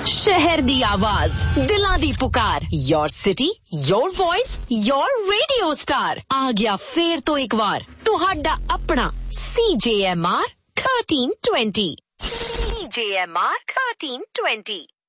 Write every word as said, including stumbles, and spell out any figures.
शहर दी आवाज, दिलां दी पुकार, your city, your voice, your radio star. आ गया फेर तो एक बार तुहाडा अपना सी जे एम आर थर्टीन ट्वेंटी। सी जे एम आर थर्टीन ट्वेंटी।